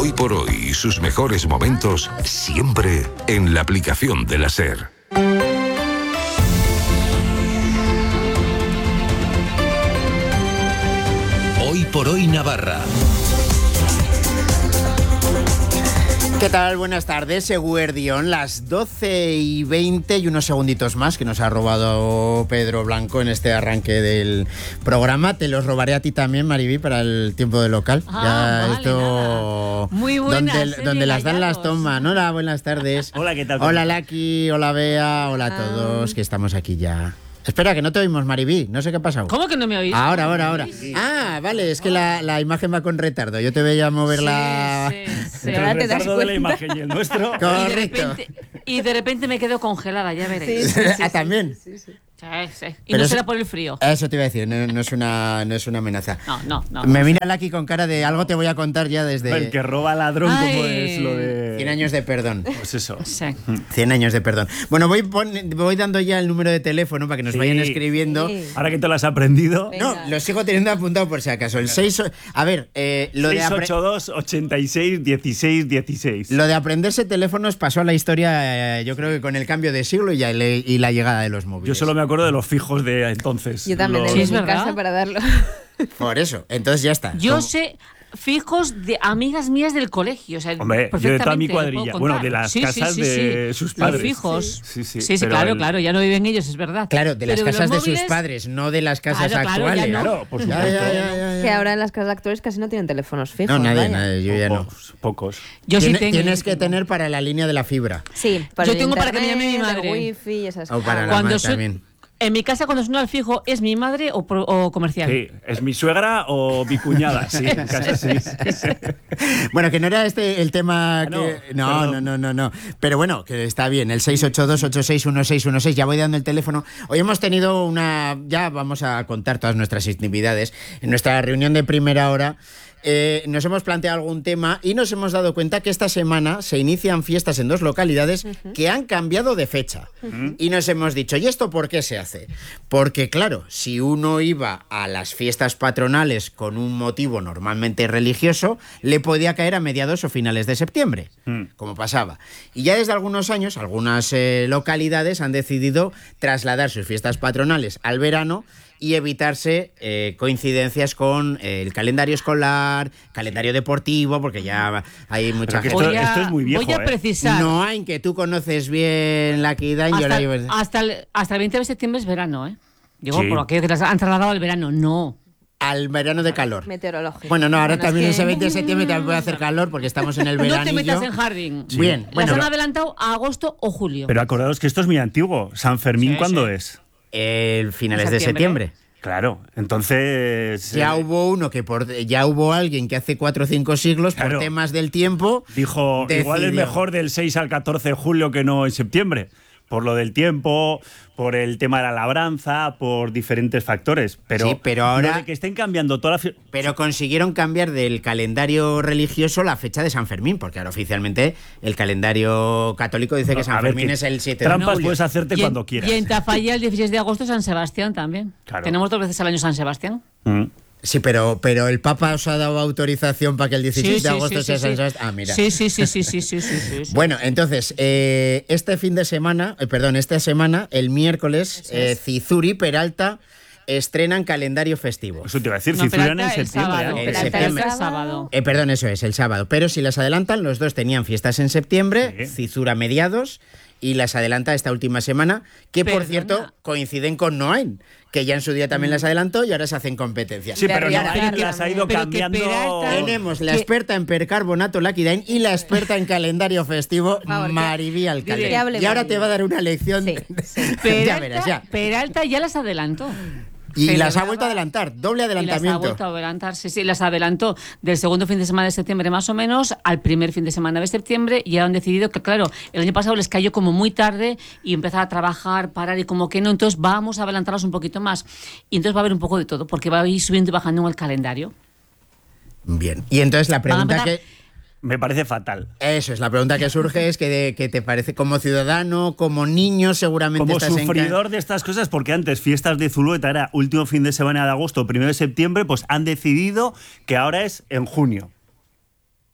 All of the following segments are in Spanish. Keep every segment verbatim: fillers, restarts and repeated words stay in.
Hoy por hoy y sus mejores momentos siempre en la aplicación de la SER. Hoy por hoy Navarra. ¿Qué tal? Buenas tardes, Eguerdión, las doce y veinte y unos segunditos más que nos ha robado Pedro Blanco en este arranque del programa. Te los robaré a ti también, Mariví, para el tiempo de local. Ah, ya vale, esto nada. Muy buenas, donde, eh, donde las dan gallados. las toman. Hola, buenas tardes. Hola, ¿qué tal? Hola, Laki, hola, Bea, hola a todos, que estamos aquí ya. Espera, que no te oímos, Mariví, no sé qué ha pasado. ¿Cómo que no me oís? Ahora, ahora, ahora. Ah, vale, es que la, la imagen va con retardo. Yo te veía mover Sí, la... sí, sí. Entre el retardo de la imagen y el nuestro. Y de, Correcto. repente, y de repente me quedo congelada, ya veréis. Ah, también. Sí, sí. Y Pero no es- será por el frío. Eso te iba a decir, no, no es, una, no es una amenaza. No, no, no. Me mira Laki con cara de algo te voy a contar ya El desde que roba ladrón, como Ay. es lo de... cien años de perdón. Pues eso. Sí. cien años de perdón. Bueno, voy, pon- voy dando ya el número de teléfono para que nos Sí. vayan escribiendo. Ahora que te lo has aprendido, No, lo sigo teniendo apuntado por si acaso. El seis... A ver, eh, lo, de seis apre- ocho dos, ochenta y seis, dieciséis, dieciséis. lo de aprenderse teléfonos pasó a la historia, eh, yo creo que con el cambio de siglo y, ya le- y la llegada de los móviles. Yo solo me acuerdo de los fijos de entonces. Yo también Los- de Sí, es mi verdad. casa para darlo. Por eso, entonces ya está. Yo Como- sé fijos de amigas mías del colegio. O sea, Hombre, yo de toda mi perfectamente, lo puedo cuadrilla. contar. Bueno, de las Sí, sí, casas sí, de sí. sus padres. Los fijos. Sí, sí, sí, sí, pero claro, el- claro. Ya no viven ellos, es verdad. Claro, de las Pero casas los de sus móviles- padres, no de las casas Claro, claro, ya actuales. no. Claro, por Ya, supuesto. ya, ya, ya, ya. Que ahora en las casas actuales casi no tienen teléfonos fijos. No, nadie, vaya. nadie, yo ya no. Pocos, pocos. Yo sí Tiene- tengo. Tienes yo que tengo. tener para la línea de la fibra. Sí, para Yo el tengo para que me internet, llame mi el madre. wifi y esas O para cosas. la Cuando madre soy- también. En mi casa, cuando suena al fijo, ¿es mi madre o, pro- o comercial? Sí, ¿es mi suegra o mi cuñada? Sí, en casa sí. Bueno, que no era este el tema Ah, que... no, No, no, perdón. no, no, no. Pero bueno, que está bien. El seis ocho dos, ocho seis uno seis uno seis. Ya voy dando el teléfono. Hoy hemos tenido una... Ya vamos a contar todas nuestras intimidades. En nuestra reunión de primera hora eh, nos hemos planteado algún tema y nos hemos dado cuenta que esta semana se inician fiestas en dos localidades que han cambiado de fecha. Y nos hemos dicho, ¿y esto por qué se hace? Porque claro, si uno iba a las fiestas patronales con un motivo normalmente religioso, le podía caer a mediados o finales de septiembre, Mm. como pasaba. Y ya desde algunos años, algunas eh, localidades han decidido trasladar sus fiestas patronales al verano y evitarse eh, coincidencias con eh, el calendario escolar, calendario deportivo, porque ya hay mucha que gente... esto- Voy a, esto es muy viejo, voy a ¿eh? precisar. No hay, que tú conoces bien la Kidane y yo hasta, la llevo... hasta, el, hasta el veinte de septiembre es verano, ¿eh? Digo, Sí. por aquello que las han trasladado al verano. No. Al verano de calor. Meteorológico. Bueno, no, ahora Bueno, es también que- ese veinte de septiembre también puede hacer calor porque estamos en el No veranillo. te metas en jardín. Bien, Las bueno, han adelantado a agosto o julio. Pero acordaos que esto es muy antiguo. ¿San Fermín Sí, cuándo sí. es? el finales En de septiembre. septiembre. Claro, entonces... Ya eh, hubo uno que por ya hubo alguien que hace cuatro o cinco siglos Claro. por temas del tiempo Dijo, igual es decidió. mejor del seis al catorce de julio que no en septiembre. Por lo del tiempo, por el tema de la labranza, por diferentes factores. Pero, Sí, pero ahora- lo de que estén cambiando toda la... fi- Pero consiguieron cambiar del calendario religioso la fecha de San Fermín, porque ahora oficialmente el calendario católico dice que A San ver, Fermín que es el siete de Trampas julio. puedes hacerte Y en- cuando quieras. Y en Tafalla el dieciséis de agosto San Sebastián también. Claro. Tenemos dos veces al año San Sebastián. Mm. Sí, pero, pero el Papa os ha dado autorización para que el dieciséis Sí, de sí, agosto sí, sea sí, San sí. Sebastián. Ah, mira. Sí, sí, sí, sí, sí, sí, sí, sí, sí. Bueno, entonces, eh, este fin de semana, eh, perdón, esta semana, el miércoles, eh, Cizuri, Peralta, estrenan calendario festivo. Eso te iba a decir, No, si fueran Peralta en el septiembre. sábado. ¿eh? En Peralta septiembre. el sábado. Eh, perdón, eso es, el sábado. Pero si las adelantan, los dos tenían fiestas en septiembre, Sí. Cizur a mediados, y las adelanta esta última semana, que por Perdona. cierto coinciden con Noain, que ya en su día también las adelantó y ahora se hacen competencia. Sí, pero Berriada, no, Berriada las ha ido Pero que cambiando... Peralta- Tenemos la Que- experta en percarbonato Lucky Dine y la experta en calendario festivo favor, que- Mariví Alcalde. que hable Y ahora Mariví. te va a dar una lección. Sí, de- Peralta, ya verás, ya. Peralta ya las adelantó. Y las ha Celebraba- vuelto a adelantar, doble Y las ha adelantamiento. vuelto a adelantar, sí, sí, las adelantó del segundo fin de semana de septiembre más o menos al primer fin de semana de septiembre y han decidido que, claro, el año pasado les cayó como muy tarde y empezar a trabajar, parar y como que no, entonces vamos a adelantarlas un poquito más. Y entonces va a haber un poco de todo, porque va a ir subiendo y bajando en el calendario. Bien. Y entonces la pregunta Van a que... Me parece fatal. Eso es, la pregunta que surge es que, de- que te parece como ciudadano, como niño, seguramente Como estás en ca- sufridor de estas cosas, porque antes fiestas de Zulueta era último fin de semana de agosto, primero de septiembre, pues han decidido que ahora es en junio.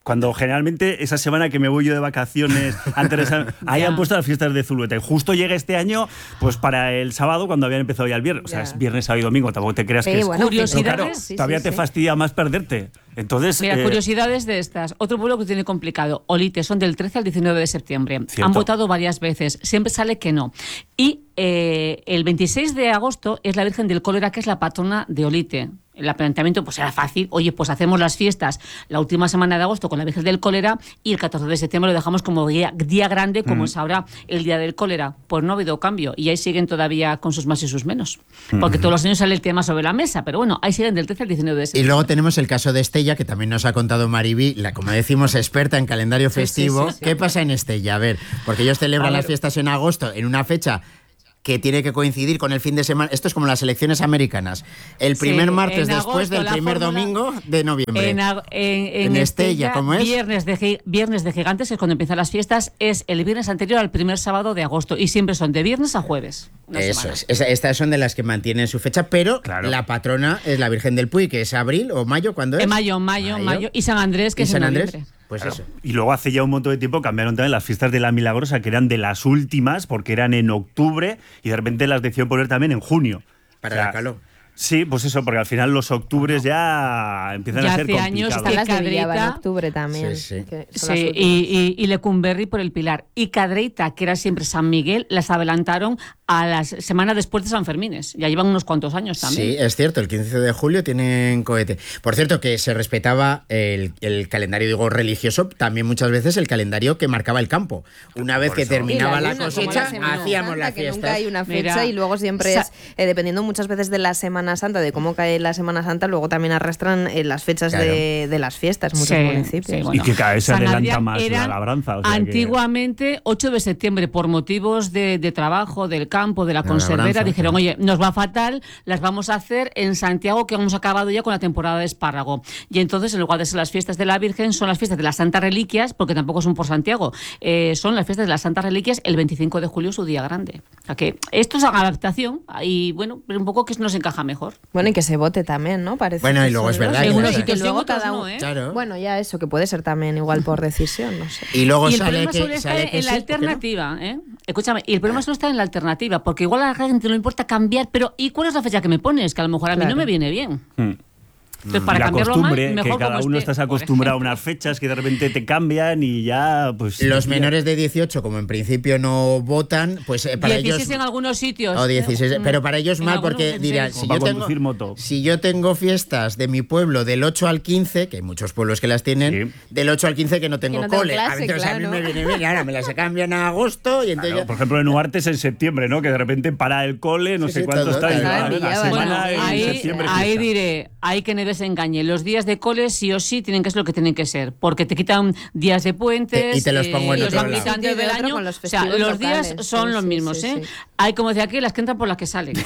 Cuando generalmente esa semana que me voy yo de vacaciones, antes de esa, ahí han puesto las fiestas de Zulueta. Y justo llega este año, pues para el sábado, cuando habían empezado ya el viernes. O sea, Ya. es viernes, sábado y domingo. Tampoco te creas Sí, que es... bueno, Curiosidades. Pero claro, Sí, todavía sí, te sí. fastidia más perderte. Entonces... Mira, eh, curiosidades de estas. Otro pueblo que tiene complicado. Olite, son del trece al diecinueve de septiembre. Cierto. Han votado varias veces. Siempre sale que no. Y eh, el veintiséis de agosto es la Virgen del Cólera, que es la patrona de Olite. El planteamiento pues era fácil. Oye, pues hacemos las fiestas la última semana de agosto con la Virgen del Cólera y el catorce de septiembre lo dejamos como día, día grande, como Mm. es ahora el Día del Cólera. Pues no ha habido cambio. Y ahí siguen todavía con sus más y sus menos. Porque todos los años sale el tema sobre la mesa. Pero bueno, ahí siguen del trece al diecinueve de Y septiembre. luego tenemos el caso de Estella, que también nos ha contado Maribí, la, como decimos, experta en calendario Sí, sí, festivo. sí, sí. ¿Qué pasa en Estella? A ver, porque ellos celebran A ver. las fiestas en agosto, en una fecha que tiene que coincidir con el fin de semana. Esto es como las elecciones americanas. El primer Sí, martes en después agosto del la primer fórmula- domingo de noviembre. En, ag- en- en En Estella, ¿cómo es? Viernes de, gi- viernes de Gigantes, que es cuando empiezan las fiestas, es el viernes anterior al primer sábado de agosto. Y siempre son de viernes a jueves. una Eso semana. es. Esa- estas son de las que mantienen su fecha, pero Claro. la patrona es la Virgen del Puy, que es abril o mayo, ¿cuándo es? En mayo, mayo, mayo. Y San Andrés, que ¿Y es San en Andrés? noviembre. Pues Claro. eso. Y luego hace ya un montón de tiempo cambiaron también las fiestas de la Milagrosa, que eran de las últimas, porque eran en octubre, y de repente las decidieron poner también en junio. Para O sea, la calor. Sí, pues eso, porque al final los octubres ya empiezan Ya a ser hace años complicados. Están las de Cadreita. Villaba en octubre también. Sí, sí. que son las Sí, últimas. y, y, y Lecumberri por el Pilar. Y Cadreita, que era siempre San Miguel, las adelantaron a la semana después de San Fermines. Ya llevan unos cuantos años también. Sí, es cierto, el quince de julio tienen cohete. Por cierto, que se respetaba el, el calendario, digo, religioso, también muchas veces el calendario que marcaba el campo. Una vez que eso. terminaba Y la, luna, como cosecha, Semana hacíamos Santa, la que fiesta. nunca hay una fecha. Mira, Y luego siempre sa- es, eh, dependiendo muchas veces de la Semana Santa, de cómo cae la Semana Santa, luego también arrastran eh, las fechas Claro. de, de las fiestas, muchos Sí, municipios. sí, Y bueno. que cada vez se San adelanta Adrián más la eran labranza. O sea que- antiguamente, ocho de septiembre, por motivos de, de trabajo, del campo, de la La conservera, labranza, dijeron, claro. oye, nos va fatal, las vamos a hacer en Santiago, que hemos acabado ya con la temporada de espárrago. Y entonces, en lugar de ser las fiestas de la Virgen, son las fiestas de las Santas Reliquias, porque tampoco son por Santiago, eh, son las fiestas de las Santas Reliquias el veinticinco de julio, su día grande. O sea que esto es adaptación, y bueno, pero un poco que nos encaja mejor. Bueno, y que se vote también, ¿no? Parece Bueno, que y luego son es verdad los- que En unos las- sitios sí, en luego otros cada no, uno- ¿eh? Claro. Bueno, ya eso, que puede ser también igual por decisión, no sé. Y luego Y el sale problema que, solo está sale que en la sí, ¿por qué no? alternativa, ¿eh? Escúchame, y el problema solo está en la alternativa, porque igual a la gente no le importa cambiar, pero ¿y cuál es la fecha que me pones? Que a lo mejor a mí Claro. no me viene bien. Mm. Entonces, Y para la cambiarlo mal, costumbre, mejor que cada como uno esté, estás por acostumbrado a ejemplo. unas fechas que de repente te cambian y ya, pues... Los menores de dieciocho, como en principio no votan, pues eh, para dieciséis ellos... en algunos sitios. O dieciséis, pero para ellos En mal algunos porque dieciséis. dirán, Como si para yo, tengo, conducir moto. si yo tengo fiestas de mi pueblo del ocho al quince, que hay muchos pueblos que las tienen, Sí. del ocho al quince que no tengo no tengo cole. clase, Entonces a mí claro. me viene bien, ahora me las cambian a agosto y entonces Claro, ya- por ejemplo, en Uarte es en septiembre, ¿no? Que de repente para el cole, no Sí, sé sí, cuánto todo, está. y claro. va, Bueno, la semana Bueno, en ahí, septiembre. ahí fiesta. diré, hay que no desengañe. Los días de cole sí o sí tienen que ser lo que tienen que ser, porque te quitan días de puentes Y te los pongo en los otro van lado. quitando Sí, de del otro año. con los O sea, festivos los días locales. son Sí, los sí, mismos, sí, ¿eh? sí. Hay como decía aquí, las que entran por las que salen.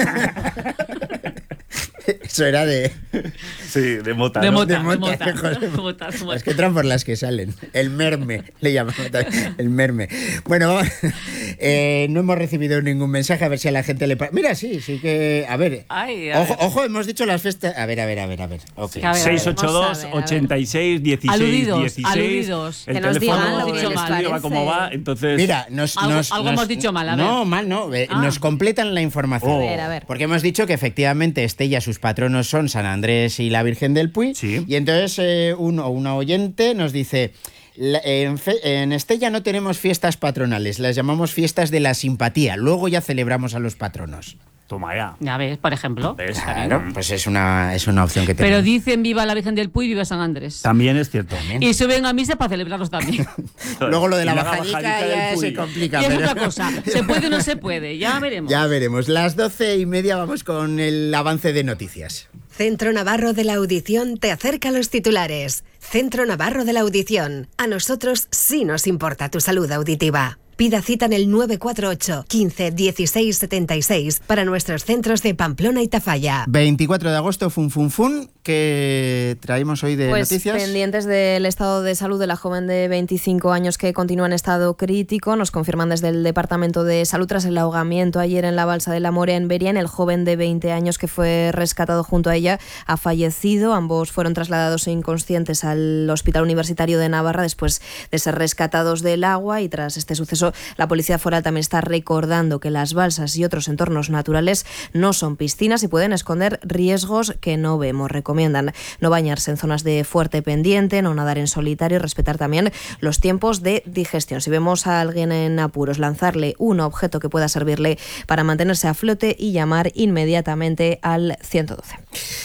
eso era de, Sí, de mota. De ¿no? mota, de mota, mota, joder. de mota, de mota. las que entran por las que salen. El merme, le llamamos también, el merme. Bueno, vamos, eh, no hemos recibido ningún mensaje, a ver si a la gente le... pa- Mira, sí, sí que... A ver, Ay, a ojo, ver. ojo, hemos dicho las fiestas... A ver, a ver, a ver, a ver. ok. A ver, a ver. seis ocho dos, Vamos a ver, a ver. ochenta y seis, dieciséis, Aludidos, dieciséis. aludidos. El Que nos teléfono digan lo del que les estudio va como parece. va, entonces... Mira, nos, Algo- nos- algo nos- hemos dicho mal, a ver. No, mal no. eh, Ah. Nos completan la información. Oh. A ver, a ver. Porque hemos dicho que efectivamente Estella, sus patronos son San Andrés y la Virgen del Puy. Sí. Y entonces eh, un, o una oyente nos dice... la- en, fe- en Estella no tenemos fiestas patronales, las llamamos fiestas de la simpatía. Luego ya celebramos a los patronos. Toma ya. Ya ves, por ejemplo. ¿Ves? Claro, pues es una, es una opción que Pero tenemos. dicen viva la Virgen del Puy, viva San Andrés. También es cierto. Y suben a misa para celebrarlos también. Luego lo de la Y la bajadica bajadica ya del Puy. se complica. Y es pero- otra cosa. ¿Se puede o no se puede? Ya veremos. Ya veremos. Las doce y media vamos con el avance de noticias. Centro Navarro de la Audición te acerca a los titulares. Centro Navarro de la Audición. A nosotros sí nos importa tu salud auditiva. Pida cita en el nueve cuatro ocho, quince, dieciséis, setenta y seis para nuestros centros de Pamplona y Tafalla. veinticuatro de agosto, fun, fun, fun, que traemos hoy de pues noticias. Pendientes del estado de salud de la joven de veinticinco años que continúa en estado crítico. Nos confirman desde el Departamento de Salud tras el ahogamiento ayer en la balsa de la Morea en Berien. El joven de veinte años que fue rescatado junto a ella ha fallecido. Ambos fueron trasladados inconscientes al Hospital Universitario de Navarra después de ser rescatados del agua, y tras este suceso la Policía Foral también está recordando que las balsas y otros entornos naturales no son piscinas y pueden esconder riesgos que no vemos. Recomiendan no bañarse en zonas de fuerte pendiente, no nadar en solitario y respetar también los tiempos de digestión. Si vemos a alguien en apuros, lanzarle un objeto que pueda servirle para mantenerse a flote y llamar inmediatamente al ciento doce.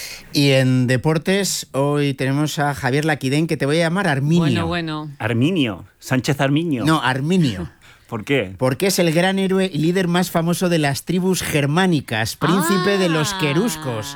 Y en deportes, hoy tenemos a Javier Laquidén, que te voy a llamar Arminio. Bueno, bueno. Arminio, Sánchez Arminio. No, Arminio. ¿Por qué? Porque es el gran héroe y líder más famoso de las tribus germánicas, príncipe ah, de los queruscos.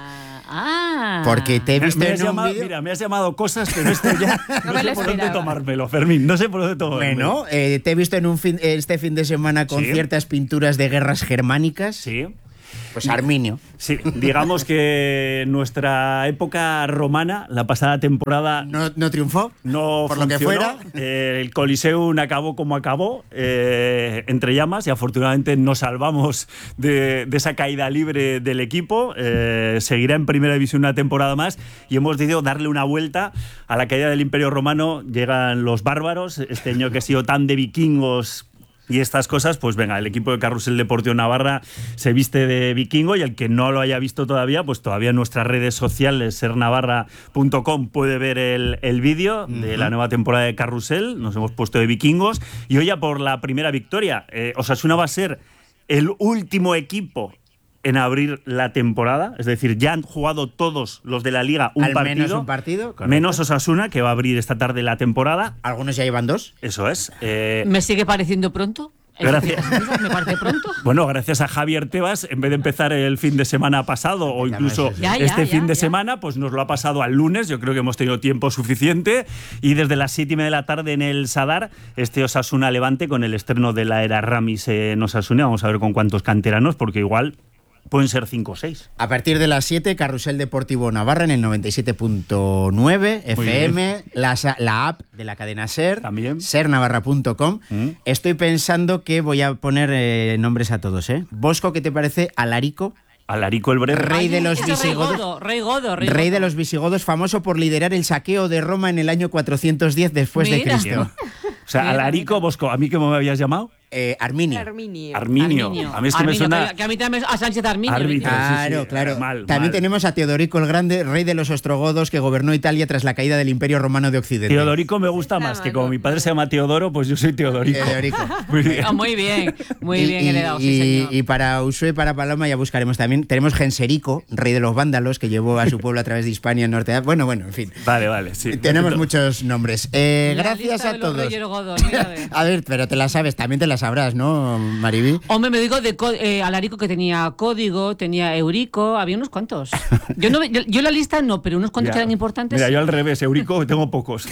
Ah. Porque te he Me, visto me en has un llamado, vídeo. mira, me has llamado cosas, pero esto ya no, No me sé lo por dónde esperaba. tomármelo, Fermín. No sé por dónde tomármelo. Bueno, eh, te he visto en un fin, este fin de semana con Sí. ciertas pinturas de guerras germánicas. Sí. Pues Arminio. Sí, digamos que nuestra época romana, la pasada temporada, ¿No, no triunfó? no Por lo que funcionó. fuera. Eh, el Coliseum acabó como acabó, eh, entre llamas, y afortunadamente nos salvamos de, de esa caída libre del equipo. Eh, seguirá en Primera División una temporada más y hemos decidido darle una vuelta a la caída del Imperio Romano. Llegan los bárbaros, este año que ha sido tan de vikingos y estas cosas, pues venga, el equipo de Carrusel Deportivo Navarra se viste de vikingo, y el que no lo haya visto todavía, pues todavía en nuestras redes sociales, ser navarra punto com, puede ver el, el vídeo uh-huh. de la nueva temporada de Carrusel. Nos hemos puesto de vikingos y hoy ya por la primera victoria. Eh, Osasuna va a ser el último equipo en abrir la temporada, es decir, ya han jugado todos los de la Liga un Al partido, menos un partido, correcto. Menos Osasuna, que va a abrir esta tarde la temporada. Algunos ya llevan dos. Eso es. Eh, ¿Me sigue pareciendo pronto? Gracias. ¿Me parece pronto? Bueno, gracias a Javier Tebas, en vez de empezar el fin de semana pasado o incluso Ya, ya, este ya, fin de ya. semana, pues nos lo ha pasado al lunes. Yo creo que hemos tenido tiempo suficiente, y desde las siete y media de la tarde en el Sadar, este Osasuna Levante con el estreno de la era Ramis en Osasuna. Vamos a ver con cuántos canteranos, porque igual pueden ser cinco o seis. A partir de las siete, Carrusel Deportivo Navarra en el noventa y siete punto nueve F M, la, la app de la cadena SER, También. ser navarra punto com. Mm. Estoy pensando que voy a poner eh, nombres a todos, ¿eh? Bosco, ¿qué te parece? Alarico, Alarico el Breve. Rey de Ay, los ese visigodos. Rey Godo, Rey Godo, Rey Rey de Godo. los visigodos, famoso por liderar el saqueo de Roma en el año cuatrocientos diez después Mira. de Cristo. O sea, Mira, Alarico, mira. Bosco, ¿a mí cómo me habías llamado? Eh, Arminio. Arminio. Arminio. A mí es que me Arminio, suena que- que a mí también a Sánchez Arminio. árbitro. ¿viste? sí, Claro, sí, claro. mal, También mal. tenemos a Teodorico el Grande, rey de los ostrogodos, que gobernó Italia tras la caída del Imperio Romano de Occidente. Teodorico me gusta más, que como mi padre se llama Teodoro, pues yo soy Teodorico. Teodorico. Muy bien. Ah, muy bien, muy Y- bien y, heredado, sí, y- señor. y para Usue y para Paloma ya buscaremos también. Tenemos Genserico, rey de los vándalos, que llevó a su pueblo a través de Hispania, norte. Bueno, bueno, en fin. Vale, vale, sí. Tenemos Perfecto. muchos nombres. Eh, La gracias lista a de los todos. Reyes Godos, mira, a ver. A ver, pero te la sabes, también te la sabrás, ¿no, Mariby? Hombre, me digo de co- eh, Alarico, que tenía código, tenía Eurico, había unos cuantos. Yo no, yo, yo la lista no, pero unos cuantos Ya. que eran importantes. Mira, yo al revés, Eurico, tengo pocos.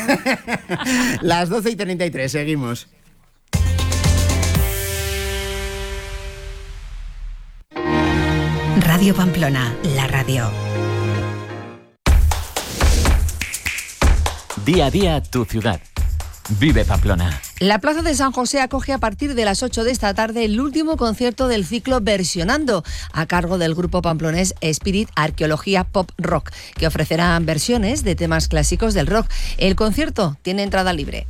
Las doce y treinta y tres, seguimos. Radio Pamplona, la radio. Día a día tu ciudad. Vive Pamplona. La Plaza de San José acoge a partir de las ocho de esta tarde el último concierto del ciclo Versionando, a cargo del grupo pamplonés Spirit Arqueología Pop Rock, que ofrecerán versiones de temas clásicos del rock. El concierto tiene entrada libre.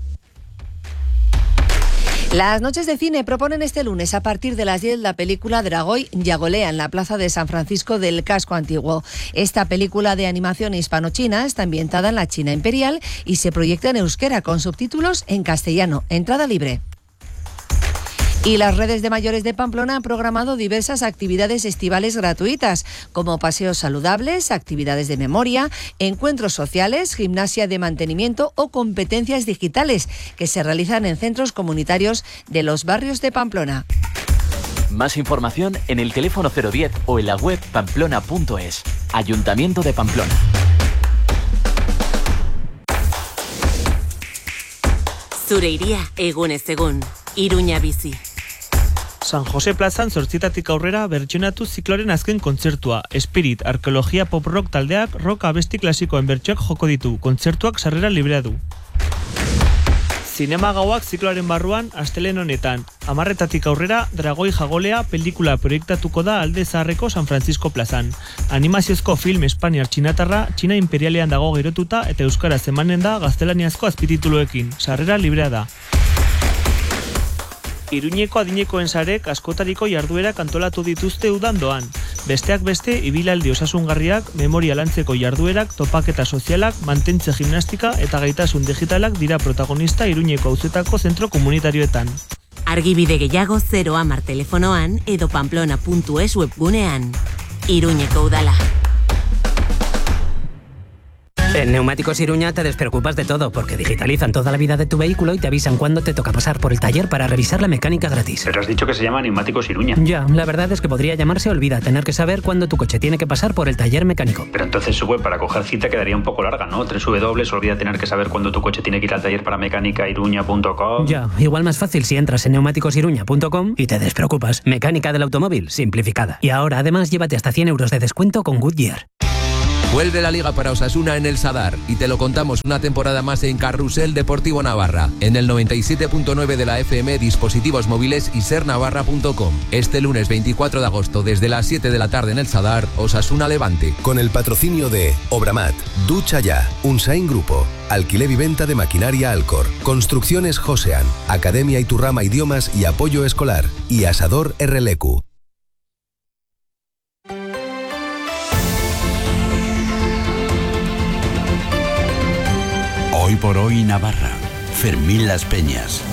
Las noches de cine proponen este lunes a partir de las diez la película Dragoy Yagolea en la Plaza de San Francisco del Casco Antiguo. Esta película de animación hispano-china está ambientada en la China imperial y se proyecta en euskera con subtítulos en castellano. Entrada libre. Y las redes de mayores de Pamplona han programado diversas actividades estivales gratuitas, como paseos saludables, actividades de memoria, encuentros sociales, gimnasia de mantenimiento o competencias digitales, que se realizan en centros comunitarios de los barrios de Pamplona. Más información en el teléfono cero diez o en la web pamplona punto es. Ayuntamiento de Pamplona. Zure iria egunez egun. Iruña bizi. San Jose plazan zortzitatik aurrera bertsionatu zikloren azken kontzertua. Spirit, arkeologia pop rock taldeak rock abesti klasikoen bertsioak joko ditu. Kontzertuak sarrera librea du. Zinema gauak zikloaren barruan astelehen honetan. Amarretatik aurrera Dragoi Jagolea pelikula proiektatuko da Alde Zaharreko San Francisco plazan. Animaziozko film Espainiar txinatarra Txina imperialean dago girotuta eta euskaraz emanen da gaztelaniazko azpitituluekin. Sarrera librea da. Iruñeko adinekoen sarek askotariko jarduerak antolatu dituzte udandoan. Besteak beste, ibilaldi osasungarriak, memoria lantzeko jarduerak, topaketa sozialak, mantentze gimnastika eta gaitasun digitalak dira protagonista Iruñeko auzetako zentro komunitarioetan. Argibide gehiago zero hamar telefonoan edo pamplona puntu es webgunean. Iruñeko udala. En Neumáticos Iruña te despreocupas de todo porque digitalizan toda la vida de tu vehículo y te avisan cuándo te toca pasar por el taller para revisar la mecánica gratis. Pero has dicho que se llama Neumáticos Iruña. Ya, la verdad es que podría llamarse Olvida tener que saber cuándo tu coche tiene que pasar por el taller mecánico. Pero entonces su web para coger cita quedaría un poco larga, ¿no? tres w olvida tener que saber cuándo tu coche tiene que ir al taller para mecánica iruña punto com. Ya, igual más fácil si entras en neumáticos iruña punto com y te despreocupas. Mecánica del automóvil simplificada. Y ahora además llévate hasta cien euros de descuento con Goodyear. Vuelve la Liga para Osasuna en el Sadar y te lo contamos una temporada más en Carrusel Deportivo Navarra, en el noventa y siete punto nueve de la F M, dispositivos móviles y ser navarra punto com. Este lunes veinticuatro de agosto desde las siete de la tarde en el Sadar, Osasuna Levante. Con el patrocinio de Obramat, Ducha Ya, Unsain Grupo, Alquiler y Venta de Maquinaria Alcor, Construcciones Josean, Academia Iturrama Idiomas y Apoyo Escolar y Asador R L Q. Hoy por hoy Navarra, Fermín Las Peñas.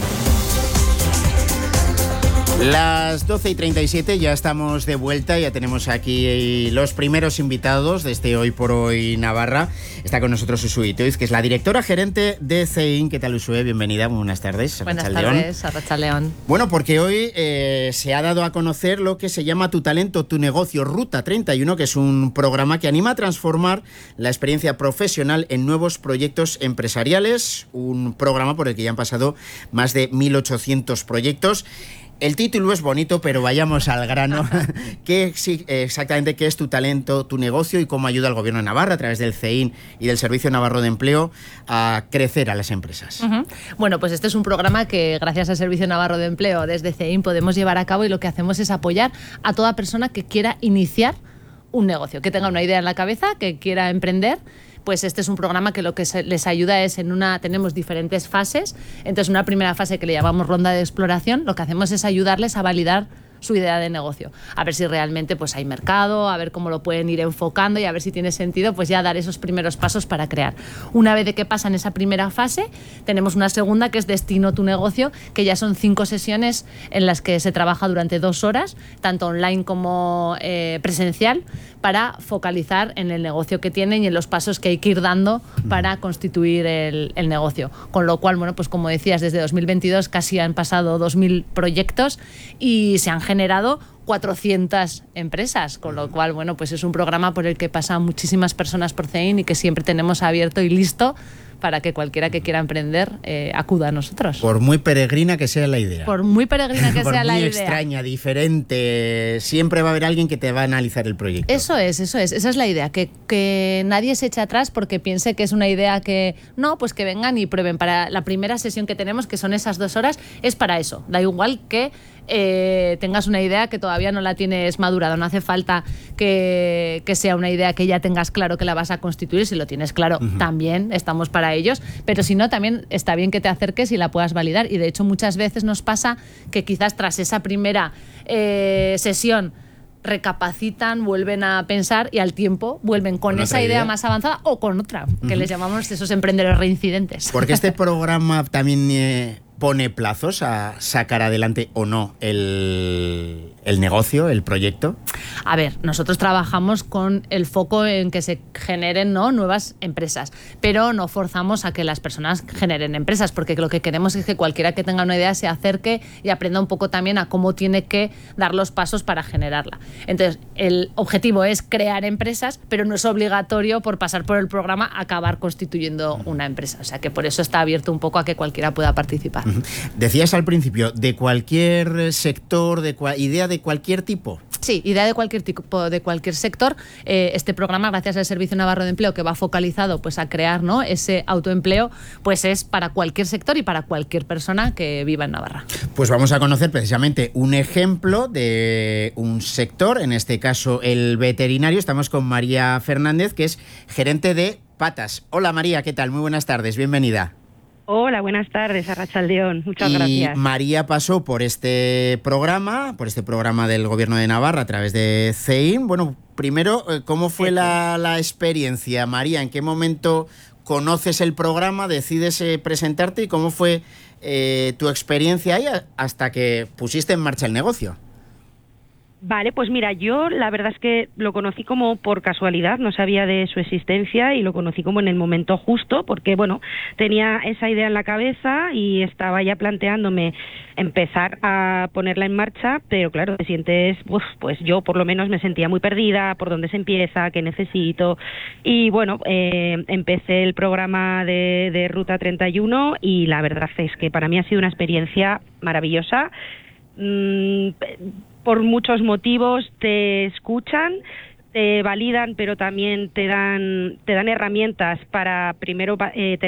Las doce y treinta y siete, ya estamos de vuelta, ya tenemos aquí los primeros invitados de este Hoy por Hoy Navarra. Está con nosotros Usue Itoiz, que es la directora gerente de C E I N. ¿Qué tal, Usue? Bienvenida, muy buenas tardes. Buenas tardes, Arratsaldeon. Bueno, porque hoy eh, se ha dado a conocer lo que se llama Tu Talento, Tu Negocio, Ruta treinta y uno, que es un programa que anima a transformar la experiencia profesional en nuevos proyectos empresariales, un programa por el que ya han pasado más de mil ochocientos proyectos. El título es bonito, pero vayamos al grano. ¿Qué, sí, exactamente qué es Tu Talento, Tu Negocio y cómo ayuda al Gobierno de Navarra a través del C E I N y del Servicio Navarro de Empleo a crecer a las empresas? Uh-huh. Bueno, pues este es un programa que gracias al Servicio Navarro de Empleo desde C E I N podemos llevar a cabo, y lo que hacemos es apoyar a toda persona que quiera iniciar un negocio, que tenga una idea en la cabeza, que quiera emprender. Pues este es un programa que lo que les ayuda es en una... Tenemos diferentes fases. Entonces, una primera fase que le llamamos ronda de exploración, lo que hacemos es ayudarles a validar su idea de negocio, a ver si realmente pues hay mercado, a ver cómo lo pueden ir enfocando y a ver si tiene sentido pues ya dar esos primeros pasos para crear. Una vez de que pasan esa primera fase, tenemos una segunda que es Destino Tu Negocio, que ya son cinco sesiones en las que se trabaja durante dos horas, tanto online como eh, presencial, para focalizar en el negocio que tienen y en los pasos que hay que ir dando para constituir el, el negocio. Con lo cual, bueno, pues como decías, desde dos mil veintidós casi han pasado dos mil proyectos y se han generado cuatrocientas empresas, con lo cual, bueno, pues es un programa por el que pasan muchísimas personas por C E I N y que siempre tenemos abierto y listo para que cualquiera que quiera emprender eh, acuda a nosotros. Por muy peregrina que sea la idea. Por muy peregrina que sea la idea. Por muy extraña, diferente, siempre va a haber alguien que te va a analizar el proyecto. Eso es, eso es, esa es la idea, que, que nadie se eche atrás porque piense que es una idea que... No, pues que vengan y prueben. Para la primera sesión que tenemos, que son esas dos horas, es para eso. Da igual que eh, tengas una idea que todavía no la tienes madurada, no hace falta que, que sea una idea que ya tengas claro que la vas a constituir. Si lo tienes claro, uh-huh. también estamos para ellos, pero si no, también está bien que te acerques y la puedas validar. Y de hecho muchas veces nos pasa que quizás tras esa primera eh, sesión recapacitan, vuelven a pensar y al tiempo vuelven con, con esa idea, idea más avanzada o con otra, que uh-huh. les llamamos esos emprendedores reincidentes. Porque este programa también eh, pone plazos a sacar adelante o no el, el negocio, el proyecto. A ver, nosotros trabajamos con el foco en que se generen, ¿no?, nuevas empresas, pero no forzamos a que las personas generen empresas, porque lo que queremos es que cualquiera que tenga una idea se acerque y aprenda un poco también a cómo tiene que dar los pasos para generarla. Entonces, el objetivo es crear empresas, pero no es obligatorio por pasar por el programa acabar constituyendo una empresa. O sea que por eso está abierto un poco a que cualquiera pueda participar. Decías al principio, de cualquier sector, de cua- idea de cualquier tipo. Sí, idea de cualquier tipo, de cualquier sector. Eh, este programa, gracias al Servicio Navarro de Empleo, que va focalizado pues a crear, ¿no?, ese autoempleo, pues es para cualquier sector y para cualquier persona que viva en Navarra. Pues vamos a conocer precisamente un ejemplo de un sector, en este caso el veterinario. Estamos con María Fernández, que es gerente de Patas. Hola María, ¿qué tal? Muy buenas tardes, bienvenida. Hola, buenas tardes, Arratsaldeón. Muchas y gracias. María pasó por este programa, por este programa del Gobierno de Navarra a través de C E I M. Bueno, primero, ¿cómo fue la, la experiencia, María? ¿En qué momento conoces el programa, decides eh, presentarte y cómo fue eh, tu experiencia ahí hasta que pusiste en marcha el negocio? Vale, pues mira, yo la verdad es que lo conocí como por casualidad, no sabía de su existencia y lo conocí como en el momento justo, porque bueno, tenía esa idea en la cabeza y estaba ya planteándome empezar a ponerla en marcha, pero claro, te sientes, uf, pues yo por lo menos me sentía muy perdida, por dónde se empieza, qué necesito, y bueno, eh, empecé el programa de, de Ruta treinta y uno y la verdad es que para mí ha sido una experiencia maravillosa. Mm, por muchos motivos, te escuchan, te validan, pero también te dan te dan herramientas para primero eh, tener